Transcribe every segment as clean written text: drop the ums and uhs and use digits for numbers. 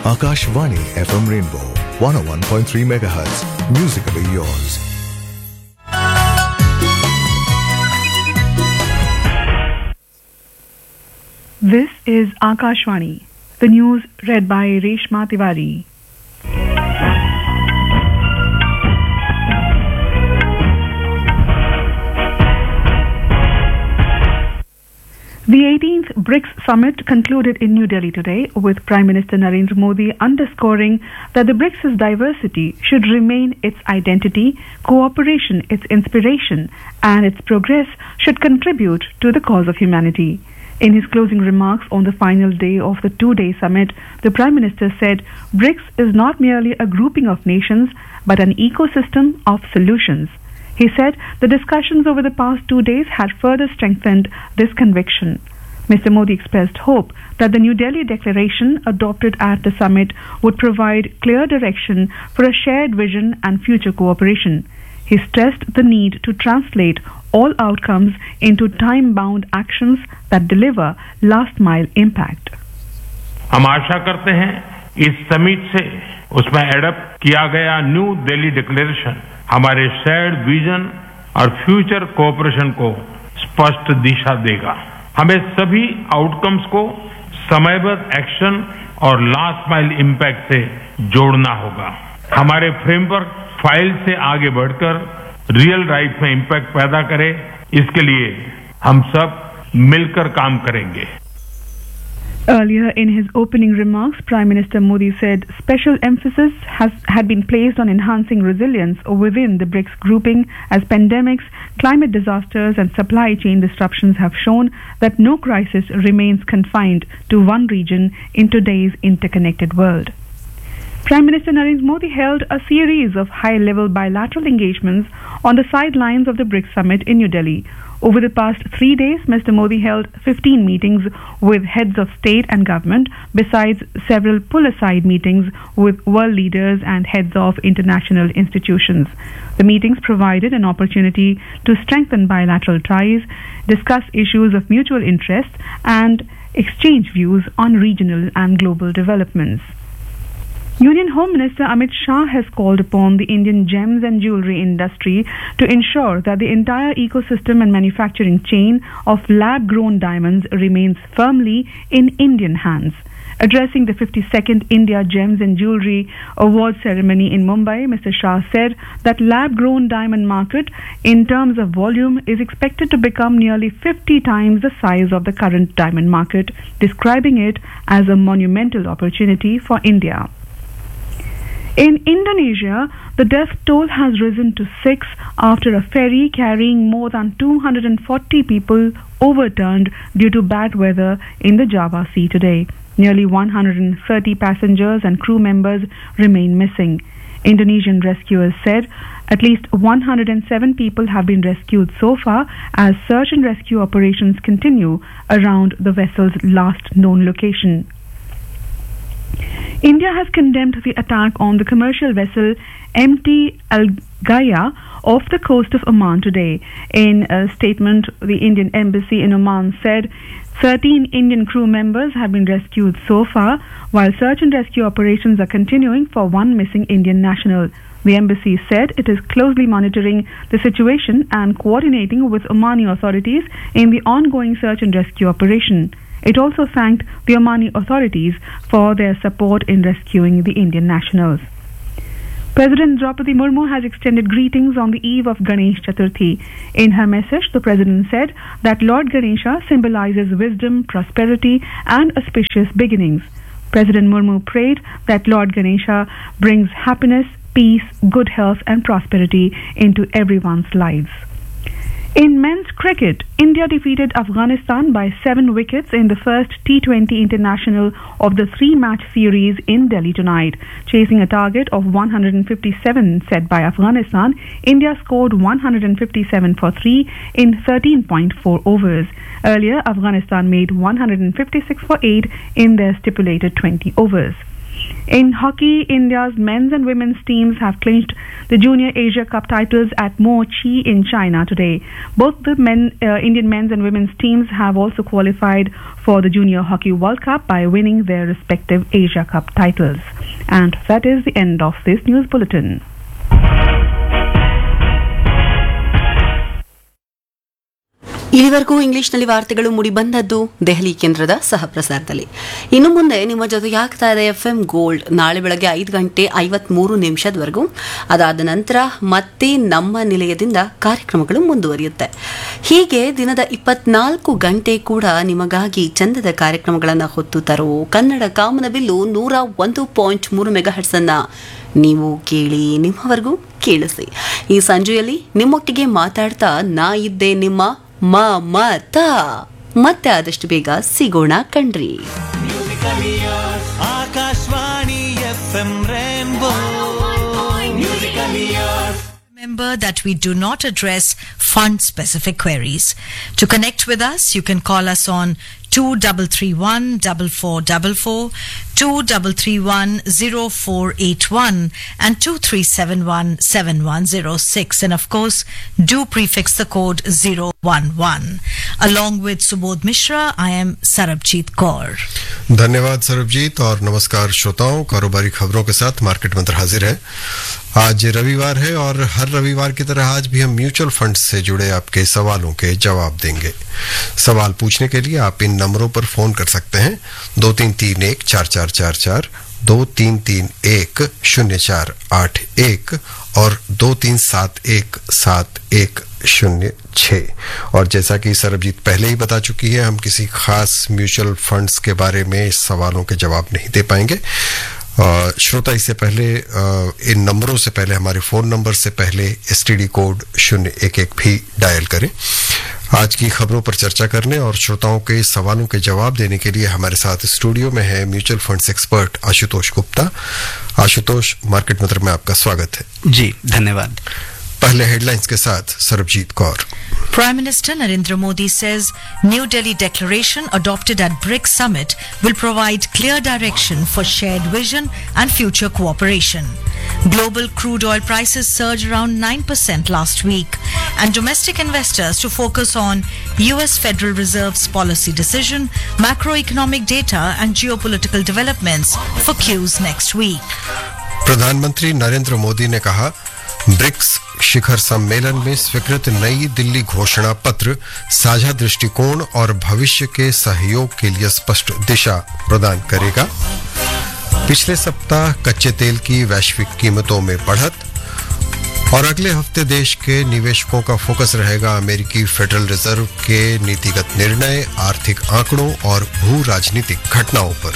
Akashvani FM Rainbow 101.3 MHz. Musically yours. This is Akashvani. The news read by Reshma Tiwari. The 18th BRICS Summit concluded in New Delhi today, with Prime Minister Narendra Modi underscoring that the BRICS' diversity should remain its identity, cooperation its inspiration, and its progress should contribute to the cause of humanity. In his closing remarks on the final day of the two-day summit, the Prime Minister said BRICS is not merely a grouping of nations, but an ecosystem of solutions. He said the discussions over the past 2 days had further strengthened this conviction. Mr. Modi expressed hope that the New Delhi declaration adopted at the summit would provide clear direction for a shared vision and future cooperation. He stressed the need to translate all outcomes into time-bound actions that deliver last-mile impact. हम आशा करते हैं इस summit से उसमें adapt किया गया new Delhi declaration हमारे shared vision और फ्यूचर कोऑपरेशन को स्पष्ट दिशा देगा। हमें सभी आउटकम्स को समयबद्ध एक्शन और लास्ट माइल इम्पैक्ट से जोड़ना होगा। हमारे फ्रेमवर्क फाइल से आगे बढ़कर रियल लाइफ में इम्पैक्ट पैदा करे, इसके लिए हम सब मिलकर काम करेंगे। Earlier in his opening remarks, Prime Minister Modi said special emphasis had been placed on enhancing resilience within the BRICS grouping as pandemics, climate disasters and supply chain disruptions have shown that no crisis remains confined to one region in today's interconnected world. Prime Minister Narendra Modi held a series of high-level bilateral engagements on the sidelines of the BRICS summit in New Delhi. Over the past 3 days, Mr. Modi held 15 meetings with heads of state and government, besides several pull-aside meetings with world leaders and heads of international institutions. The meetings provided an opportunity to strengthen bilateral ties, discuss issues of mutual interest, and exchange views on regional and global developments. Union Home Minister Amit Shah has called upon the Indian gems and jewellery industry to ensure that the entire ecosystem and manufacturing chain of lab-grown diamonds remains firmly in Indian hands. Addressing the 52nd India Gems and Jewellery Award ceremony in Mumbai, Mr. Shah said that lab-grown diamond market in terms of volume is expected to become nearly 50 times the size of the current diamond market, describing it as a monumental opportunity for India. In Indonesia, the death toll has risen to 6 after a ferry carrying more than 240 people overturned due to bad weather in the Java Sea today. Nearly 130 passengers and crew members remain missing. Indonesian rescuers said at least 107 people have been rescued so far as search and rescue operations continue around the vessel's last known location. India has condemned the attack on the commercial vessel MT Al Ghaya off the coast of Oman today. In a statement, the Indian embassy in Oman said 13 Indian crew members have been rescued so far, while search and rescue operations are continuing for one missing Indian national. The embassy said it is closely monitoring the situation and coordinating with Omani authorities in the ongoing search and rescue operation. It also thanked the Omani authorities for their support in rescuing the Indian nationals. President Draupadi Murmu has extended greetings on the eve of Ganesh Chaturthi. In her message, the President said that Lord Ganesha symbolizes wisdom, prosperity and auspicious beginnings. President Murmu prayed that Lord Ganesha brings happiness, peace, good health and prosperity into everyone's lives. In men's cricket, India defeated Afghanistan by 7 wickets in the first T20 international of the 3-match series in Delhi tonight. Chasing a target of 157 set by Afghanistan, India scored 157 for 3 in 13.4 overs. Earlier, Afghanistan made 156 for 8 in their stipulated 20 overs. In hockey, India's men's and women's teams have clinched the Junior Asia Cup titles at Mo Chi in China today. Both the Indian men's and women's teams have also qualified for the Junior Hockey World Cup by winning their respective Asia Cup titles. And that is the end of this news bulletin. ಇಲ್ಲಿವರೆಗೂ ಇಂಗ್ಲಿಷ್ನಲ್ಲಿ ವಾರ್ತೆಗಳು ಮೂಡಿಬಂದದ್ದು ದೆಹಲಿ ಕೇಂದ್ರದ ಸಹಪ್ರಸಾರದಲ್ಲಿ. ಇನ್ನು ಮುಂದೆ ನಿಮ್ಮ ಜೊತೆಯಾಗ್ತಾ ಇದೆ FM gold ನಾಳೆ ಬೆಳಗ್ಗೆ 5:53 ಅದಾದ ನಂತರ ಮತ್ತೆ ನಮ್ಮ ನಿಲಯದಿಂದ ಕಾರ್ಯಕ್ರಮಗಳು ಮುಂದುವರಿಯುತ್ತೆ. ಹೀಗೆ ದಿನದ 24 ಗಂಟೆ ಕೂಡ ನಿಮಗಾಗಿ ಚಂದದ ಕಾರ್ಯಕ್ರಮಗಳನ್ನು ಹೊತ್ತು ತರೋ ಕನ್ನಡ ಕಾಮನಬಿಲ್ಲು 101.3 ಮೆಗಾಹರ್ಟ್ಸ್ ಅನ್ನ ನೀವು ಕೇಳಿ ನಿಮ್ಮವರೆಗೂ ಕೇಳಿಸಿ. ಈ ಸಂಜೆಯಲ್ಲಿ ನಿಮ್ಮೊಟ್ಟಿಗೆ ಮಾತಾಡ್ತಾ ನಾ ಇದ್ದೆ ನಿಮ್ಮ ಮಮತಾ. ಮತ್ತೆ ಆದಷ್ಟು ಬೇಗ ಸಿಗೋಣ ಕಣ್ರಿ. Akashvani FM Rainbow. Remember that we do not address fund-specific queries. To connect with us, you can call us on 2331-4444, 2331-0481 and 2371-7106, and of course do prefix the code 011. Along with Subodh Mishra, I am Sarabjit Kaur. धन्यवाद सरबजीत और नमस्कार श्रोताओं. कारोबारी खबरों के साथ market मंत्र हाजिर है. आज रविवार है और हर रविवार की तरह आज भी हम म्यूचुअल फंड से जुड़े आपके सवालों के जवाब देंगे. सवाल पूछने के लिए आप इन नंबरों पर फोन कर सकते हैं 2331-4444, 2331-0481 और 2371-7106. और जैसा कि सरबजीत पहले ही बता चुकी है, हम किसी खास म्यूचुअल फंड्स के बारे में इस सवालों के जवाब नहीं दे पाएंगे. श्रोता इससे पहले इन नंबरों से पहले हमारे फोन नंबर से पहले STD कोड 011 भी डायल करें. आज की खबरों पर चर्चा करने और श्रोताओं के सवालों के जवाब देने के लिए हमारे साथ स्टूडियो में है mutual funds expert Ashutosh Gupta. Ashutosh, market मंत्र में आपका स्वागत है. जी धन्यवाद. पहले हेडलाइंस के साथ Sarabjit Kaur. Prime Minister Narendra Modi says New Delhi Declaration adopted at BRICS Summit will provide clear direction for shared vision and future cooperation. Global crude oil prices surged around 9% last week, and domestic investors to focus on US Federal Reserve's policy decision, macroeconomic data and geopolitical developments for Qs next week. प्रधानमंत्री नरेंद्र मोदी ने कहा, BRICS शिखर सम्मेलन में स्वीकृत नई दिल्ली घोषणा पत्र साझा दृष्टिकोण और भविष्य के सहयोग के लिए स्पष्ट दिशा प्रदान करेगा. पिछले सप्ताह कच्चे तेल की वैश्विक कीमतों में बढ़त और अगले हफ्ते देश के निवेशकों का फोकस रहेगा अमेरिकी फेडरल रिजर्व के नीतिगत निर्णय, आर्थिक आंकड़ों और भू राजनीतिक घटनाओं पर.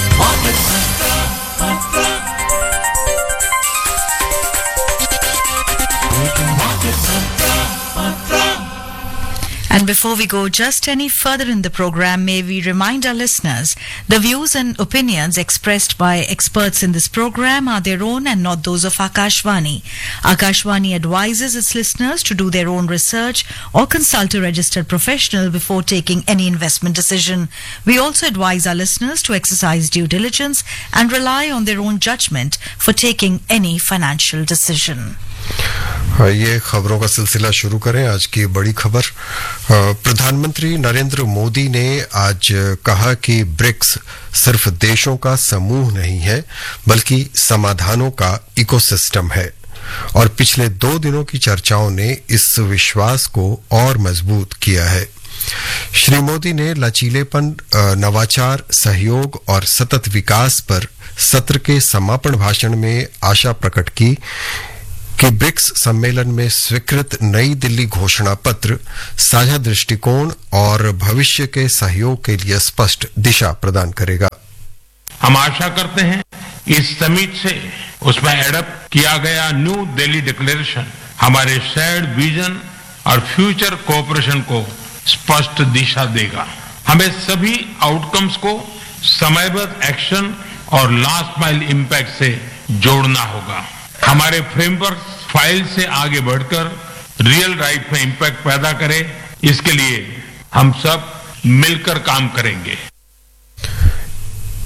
And before we go just any further in the program, may we remind our listeners, the views and opinions expressed by experts in this program are their own and not those of Akashvani. Akashvani advises its listeners to do their own research or consult a registered professional before taking any investment decision. We also advise our listeners to exercise due diligence and rely on their own judgment for taking any financial decision. ये खबरों का सिलसिला शुरू करें. आज की बड़ी खबर, प्रधानमंत्री नरेंद्र मोदी ने आज कहा कि ब्रिक्स सिर्फ देशों का समूह नहीं है बल्कि समाधानों का इकोसिस्टम है. और पिछले 2 दिनों की चर्चाओं ने इस विश्वास को और मजबूत किया है. श्री मोदी ने लचीलेपन, नवाचार, सहयोग और सतत विकास पर सत्र के समापन भाषण में आशा प्रकट की कि ब्रिक्स सम्मेलन में स्वीकृत नई दिल्ली घोषणा पत्र साझा दृष्टिकोण और भविष्य के सहयोग के लिए स्पष्ट दिशा प्रदान करेगा. हम आशा करते हैं इस समिट से उसमें एडप्ट किया गया न्यू दिल्ली डिक्लेरेशन हमारे शेयर्ड विजन और फ्यूचर कोऑपरेशन को स्पष्ट दिशा देगा. हमें सभी आउटकम्स को समयबद्ध एक्शन और लास्ट माइल इम्पैक्ट से जोड़ना होगा. हमारे फ्रेमवर्क फाइल से आगे बढ़कर रियल लाइफ में इम्पैक्ट पैदा करे, इसके लिए हम सब मिलकर काम करेंगे.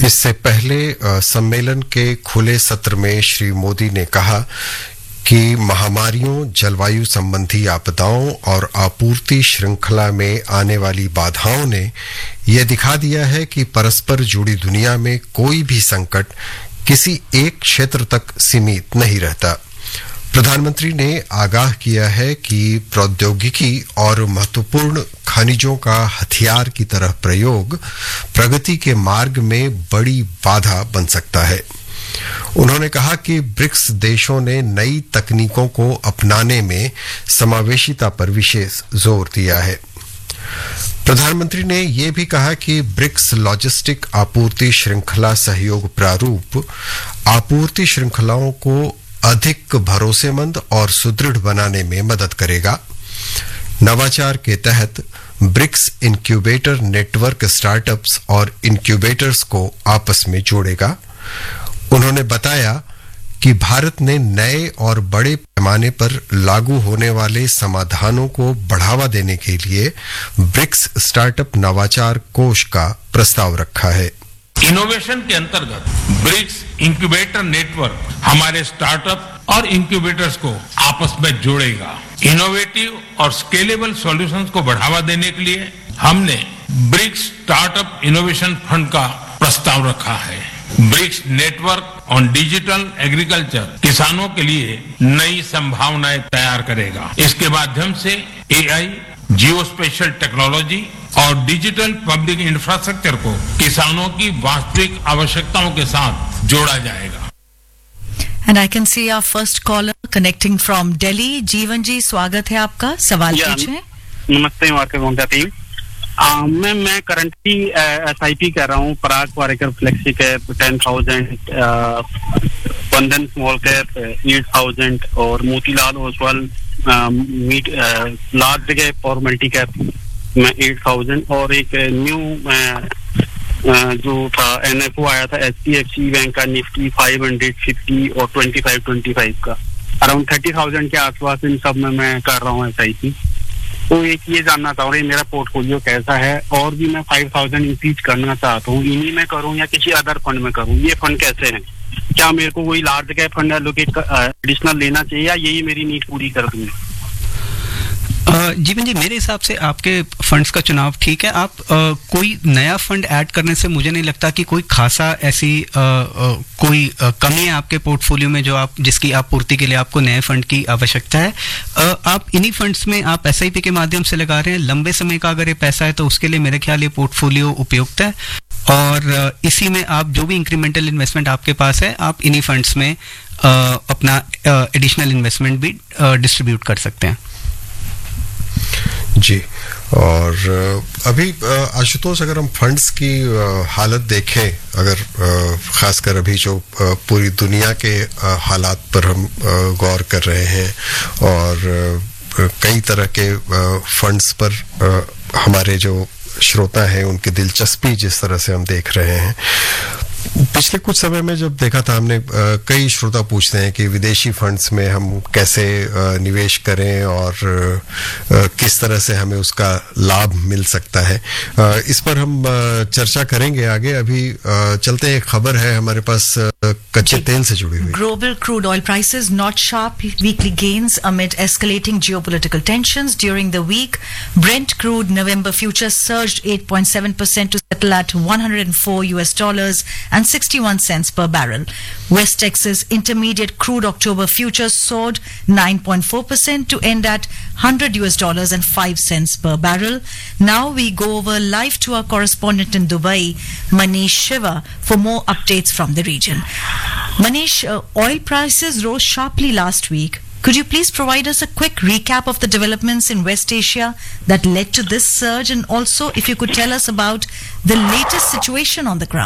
इससे पहले सम्मेलन के खुले सत्र में श्री मोदी ने कहा कि महामारियों, जलवायु संबंधी आपदाओं और आपूर्ति श्रृंखला में आने वाली बाधाओं ने यह दिखा दिया है कि परस्पर जुड़ी दुनिया में कोई भी संकट किसी एक क्षेत्र तक सीमित नहीं रहता। प्रधानमंत्री ने आगाह किया है कि प्रौद्योगिकी और महत्वपूर्ण खनिजों का हथियार की तरह प्रयोग प्रगति के मार्ग में बड़ी बाधा बन सकता है। उन्होंने कहा कि ब्रिक्स देशों ने नई तकनीकों को अपनाने में समावेशिता पर विशेष जोर दिया है। प्रधानमंत्री ने यह भी कहा कि ब्रिक्स लॉजिस्टिक आपूर्ति श्रृंखला सहयोग प्रारूप आपूर्ति श्रृंखलाओं को अधिक भरोसेमंद और सुदृढ़ बनाने में मदद करेगा। नवाचार के तहत ब्रिक्स इंक्यूबेटर नेटवर्क स्टार्टअप्स और इंक्यूबेटर्स को आपस में जोड़ेगा। उन्होंने बताया कि भारत ने नए और बड़े पैमाने पर लागू होने वाले समाधानों को बढ़ावा देने के लिए ब्रिक्स स्टार्टअप नवाचार कोष का प्रस्ताव रखा है। इनोवेशन के अंतर्गत ब्रिक्स इंक्यूबेटर नेटवर्क हमारे स्टार्टअप और इंक्यूबेटर्स को आपस में जोड़ेगा। इनोवेटिव और स्केलेबल सॉल्यूशंस को बढ़ावा देने के लिए हमने ब्रिक्स स्टार्टअप इनोवेशन फंड का प्रस्ताव रखा है। BRICS network on digital agriculture किसानों के लिए नई संभावनाएं तैयार करेगा। इसके माध्यम से एआई, जियोस्पेशियल टेक्नोलॉजी और डिजिटल पब्लिक इंफ्रास्ट्रक्चर को किसानों की वास्तविक आवश्यकताओं के साथ जोड़ा जाएगा। And I can see our first caller connecting from Delhi. जीवन जी, स्वागत है आपका। सवाल पूछें। नमस्ते मार्केट मोंटा टीम। मैं करंटली SIP कर रहा हूँ। पराग पारेकर फ्लेक्सी कैप 10,000, बंधन स्मॉल कैप 8,000 और मोतीलाल ओसवाल लार्ज कैप और मल्टी कैप में 8,000 और एक न्यू जो था NFO आया था HDFC बैंक का निफ्टी 550 और 25 का अराउंड 30,000 के आसपास इन सब में मैं कर रहा हूँ SIP। तो एक ये जानना चाह रहा हूँ मेरा पोर्टफोलियो कैसा है और भी मैं 5,000 इंक्रीज करना चाहता हूँ। इन्हीं में करूँ या किसी अदर फंड में करूँ? ये फंड कैसे हैं? क्या मेरे को कोई large cap fund allocate additional लेना चाहिए या यही मेरी नीड पूरी कर दूंगी? जीवन जी, मेरे हिसाब से आपके फंड्स का चुनाव ठीक है। आप कोई नया फंड ऐड करने से मुझे नहीं लगता कि कोई खासा ऐसी कोई कमी है आपके पोर्टफोलियो में जो जिसकी आप पूर्ति के लिए आपको नए फंड की आवश्यकता है। आप इन्हीं फंड्स में आप SIP के माध्यम से लगा रहे हैं। लंबे समय का अगर ये पैसा है तो उसके लिए मेरे ख्याल ये पोर्टफोलियो उपयुक्त है और इसी में आप जो भी इंक्रीमेंटल इन्वेस्टमेंट आपके पास है आप इन्हीं फंड्स में अपना एडिशनल इन्वेस्टमेंट भी डिस्ट्रीब्यूट कर सकते हैं। जी, और अभी आशुतोष, अगर हम फंड्स की हालत देखें, अगर खासकर अभी जो पूरी दुनिया के हालात पर हम गौर कर रहे हैं और कई तरह के फंड्स पर हमारे जो श्रोता हैं उनकी दिलचस्पी जिस तरह से हम देख रहे हैं, पिछले कुछ समय में जब देखा था हमने, कई श्रोता पूछते हैं कि विदेशी फंड्स में हम कैसे निवेश करें और किस तरह से हमें उसका लाभ मिल सकता है। इस पर हम चर्चा करेंगे आगे। अभी चलते हैं, खबर है हमारे पास कच्चे तेल से जुड़ी हुई। Global crude oil prices notched sharp weekly gains amid escalating geopolitical tensions during the week. Brent crude November futures surged 8.7% to settle at $104 and 61 cents per barrel. West Texas Intermediate crude October futures soared 9.4% to end at $100 and 5 cents per barrel. Now we go over live to our correspondent in Dubai, Manish Shiva, for more updates from the region. Manish, oil prices rose sharply last week. Could you please provide us a quick recap of the developments in West Asia that led to this surge, and also if you could tell us about the latest situation on the ground?